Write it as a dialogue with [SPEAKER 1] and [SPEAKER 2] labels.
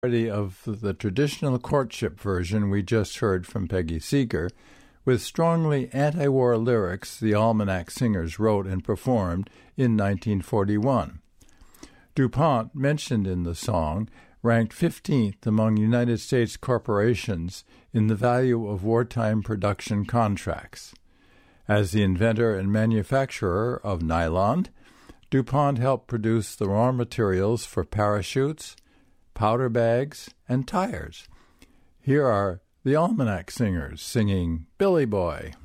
[SPEAKER 1] of the traditional courtship version we just heard from Peggy Seeger, with strongly anti-war lyrics the Almanac Singers wrote and performed in 1941. DuPont, mentioned in the song, ranked 15th among United States corporations in the value of wartime production contracts. As the inventor and manufacturer of nylon, DuPont helped produce the raw materials for parachutes, powder bags, and tires. Here are the Almanac Singers singing Billy Boy.